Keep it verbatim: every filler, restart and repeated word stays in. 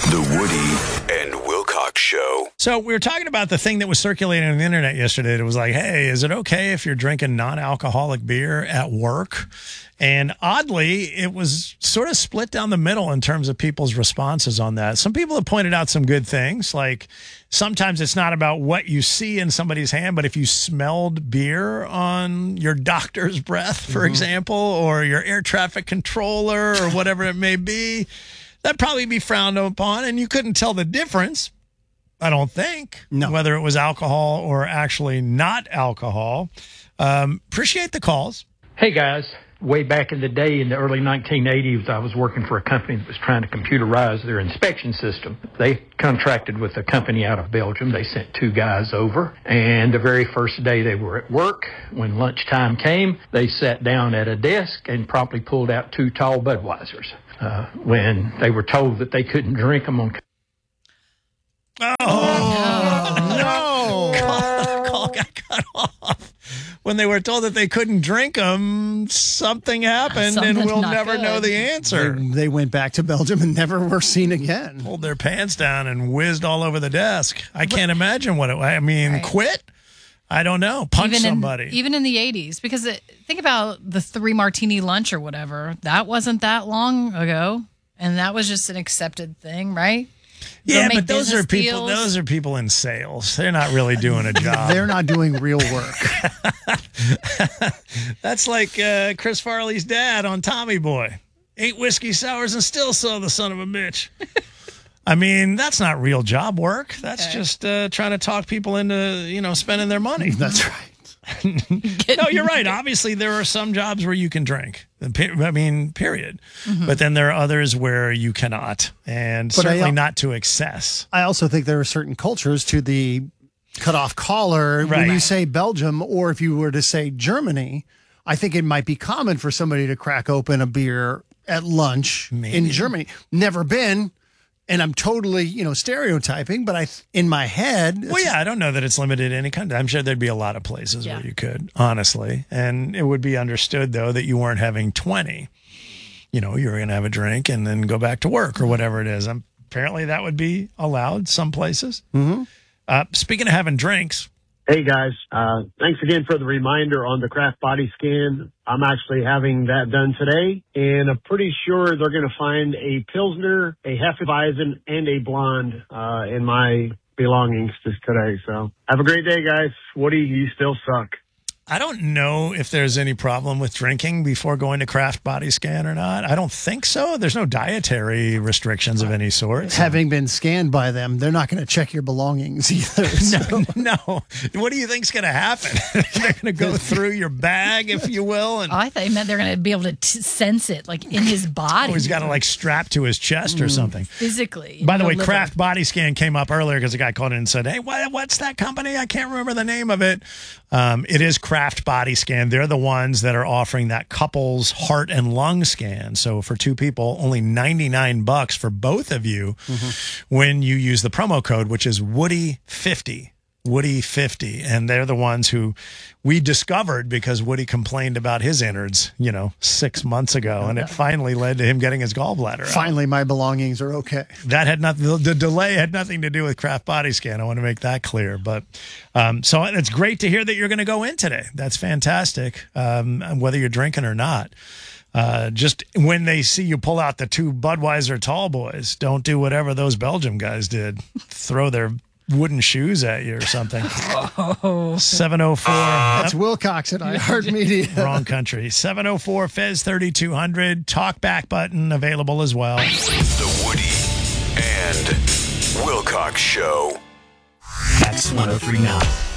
The Woody and Wilcox Show. So we were talking about the thing that was circulating on the internet yesterday. It was like, hey, is it okay if you're drinking non-alcoholic beer at work? And oddly, it was sort of split down the middle in terms of people's responses on that. Some people have pointed out some good things, like sometimes it's not about what you see in somebody's hand, but if you smelled beer on your doctor's breath, for mm-hmm. example, or your air traffic controller or whatever it may be, that'd probably be frowned upon, and you couldn't tell the difference, I don't think, no. whether it was alcohol or actually not alcohol. Um, appreciate the calls. Hey, guys. Way back in the day, in the early nineteen eighties, I was working for a company that was trying to computerize their inspection system. They contracted with a company out of Belgium. They sent two guys over, and the very first day they were at work, when lunchtime came, they sat down at a desk and promptly pulled out two tall Budweisers. Uh, when they were told that they couldn't drink them on... Oh, oh no! Call, call got cut off. When they were told that they couldn't drink them, something happened, Something's and we'll not never good. know the answer. They, they went back to Belgium and never were seen again. Pulled their pants down and whizzed all over the desk. I can't imagine what it... I mean, Right. Quit? I don't know. Punch even somebody. In, even in the eighties, because it, think about the three martini lunch or whatever. That wasn't that long ago, and that was just an accepted thing, right? Yeah, make but those are business people. deals. Those are people in sales. They're not really doing a job. They're not doing real work. That's like uh, Chris Farley's dad on Tommy Boy. Eight whiskey sours and still sell the son of a bitch. I mean, that's not real job work. That's Okay. just uh, trying to talk people into, you know, spending their money. That's right. No, you're right. Obviously, there are some jobs where you can drink. I mean, period. Mm-hmm. But then there are others where you cannot, and But certainly I, not to excess. I also think there are certain cultures to the cut-off collar. Right. When you say Belgium, or if you were to say Germany, I think it might be common for somebody to crack open a beer at lunch Maybe. in Germany. Never been. And I'm totally, you know, stereotyping, but I, in my head, Well, yeah, I don't know that it's limited to any country. I'm sure there'd be a lot of places Yeah. where you could, honestly. And it would be understood, though, that you weren't having twenty. You know, you were going to have a drink and then go back to work or whatever it is. Um, apparently, that would be allowed some places. Mhm. Uh, speaking of having drinks, Hey guys, uh, thanks again for the reminder on the Craft Body Scan. I'm actually having that done today, and I'm pretty sure they're going to find a Pilsner, a Hefeweizen, and a Blonde uh, in my belongings just today. So have a great day, guys. Woody, you still suck. I don't know if there's any problem with drinking before going to Craft Body Scan or not. I don't think so. There's no dietary restrictions of any sort. So. having been scanned by them, they're not going to check your belongings either. So. No, no. What do you think's going to happen? They're going to go through your bag, if you will, and Oh, I thought you meant they're going to be able to t- sense it, like in his body. oh, he's got to like strap to his chest or something. physically. By the in way, liver. Craft Body Scan came up earlier because a guy called in and said, hey, what, what's that company? I can't remember the name of it. Um, it is Craft Body Scan. They're the ones that are offering that couple's heart and lung scan. So for two people, only ninety-nine bucks for both of you mm-hmm. when you use the promo code, which is Woody fifty. Woody fifty. And they're the ones who we discovered because Woody complained about his innards, you know, six months ago. And it finally led to him getting his gallbladder out. Finally, my belongings are okay. That had nothing, the, the delay had nothing to do with Craft Body Scan. I want to make that clear. But um, so it's great to hear that you're going to go in today. That's fantastic, um, whether you're drinking or not. Uh, just when they see you pull out the two Budweiser tall boys, don't do whatever those Belgium guys did. Throw their wooden shoes at you or something. Oh. seven oh four. That's Wilcox at iHeartMedia. Wrong country. seven oh four Fez thirty-two hundred. Talk back button available as well. The Woody and Wilcox Show. X one oh three point nine.